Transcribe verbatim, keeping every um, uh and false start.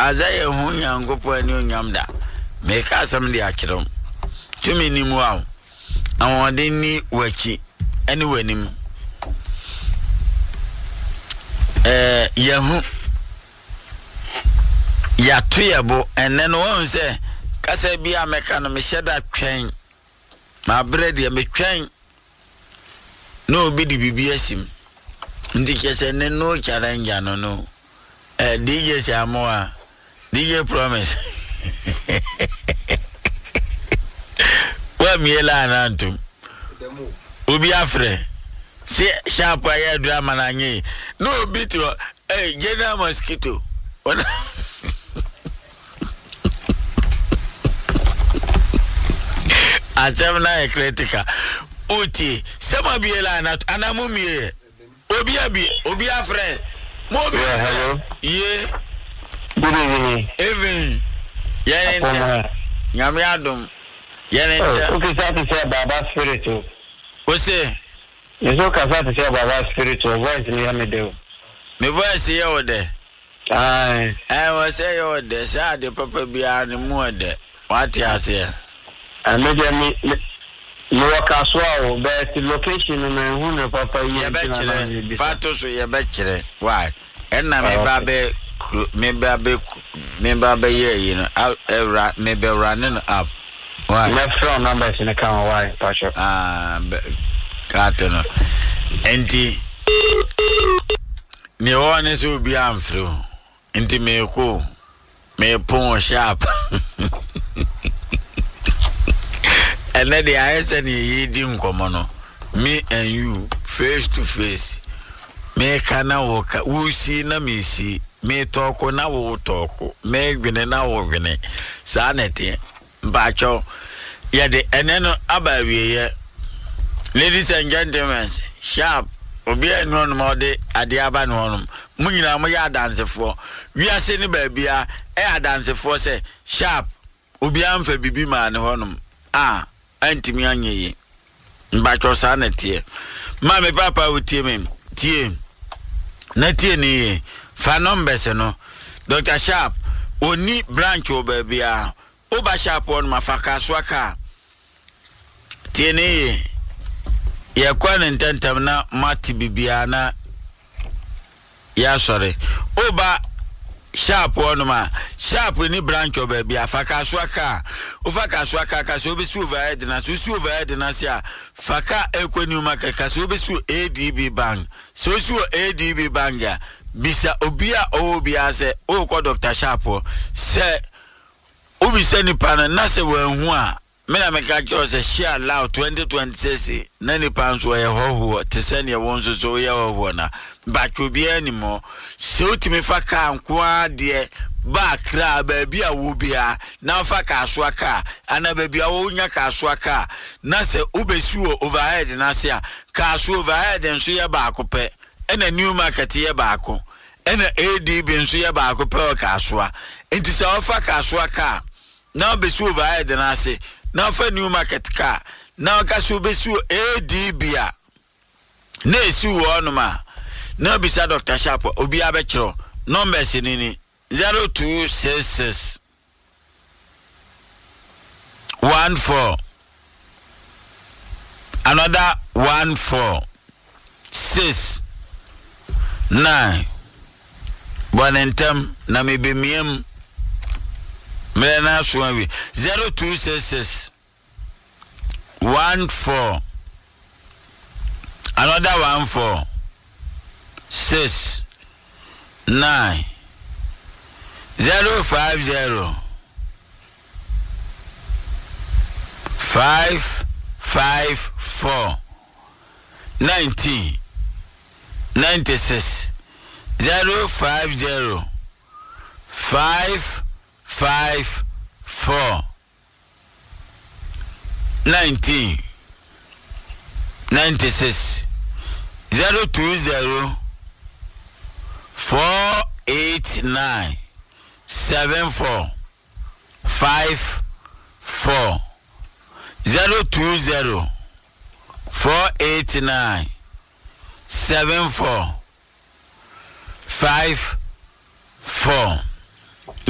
Azaye hu Nyankopɔn ani onyam da. Make asam de akrom. Tumi ni mu aw. Awon ni wachi ani wanim. Eh yahu ya tuyabo ene no won se kasa bia meka no me hyeda twen ma bread ya me twen no obi di bibi asim ndi kese ne no challenge no no eh D J Samoa D J Promise wa miela anantum obi afre si sharp aye drama na nye no obi to eh General Mosquito ona Azamna ekritika oti sema biela na anamu mie obi abi obi afre mo obi hello ye good evening even yene nyame adom yene okay so to say baba spirit o se yeso kasa to say baba spirit voice ni amedeo me voice ye ode ai I was say ode say de papa bia ne mu ode what you say Ameja mi no kaswa o best location na hu na papa yi na fato so ye be kire why enna me ba be me ba be me ba be ye yi no era me be running up why my phone number is in account why pastor ah kato no enti me won so bi amfro enti me ko me pon sharp and then the I said ye dim komono me and you face to face me kana woka wusi na me si me talk na wo talk me gwene na wo gwene sa nete mbacho ye de eneno abawie ye ladies and gentlemen sharp obi enu on mo de ade aba no honum munyina mo ya dansefo wiase ni ba bia e adansefo se sharp obi amfa bibi ma ne honum ah antimi anyeye mbacho sa na tie ma me papa utie me tie na tie ni fa numbers no Doctor Sharp oni branch oba bia oba Sharp on mafaka swaka tie ni ye kwa ntentam na mati bibia na ya sorry oba Sharp on ma Sharp ni branch oba bia faka swaka ufaka swaka ka so be su overhead na so su overhead na sia faka ekwani uma ka so be su A D B bank so su A D B bank ya bisa obia obia se o ko Doctor Sharp se obi se ni pana na se wanhu a me na me ka kyo se share law twenty twenty-six na ni pan so ye hoho te se ne won so so ye hoho na ba twobia ni mo se otimi faka ankoa de ba kra ba bia wo bia na fa ka so aka ana ba bia wo nya ka so aka na se obesu overhead na se a ka so overhead nso ye ba akopɛ ena new market ye ba ako ena A D B nso ye ba akopɛ ka so a enti se ofa ka so aka na obesu overhead na se na fa new market ka na ka so obesu A D B a na esi wo no ma na bisa Doctor Sharp obi abekiro numbers ni ni zero two six six one four another one four six nine bonentem na mebemiem mena suawi zero two six six one four another one four six nine zero five zero five five four nineteen ninety six zero five zero five five four nineteen ninety six zero two zero four eight nine seven four five four zero two zero four eight nine seven four five four.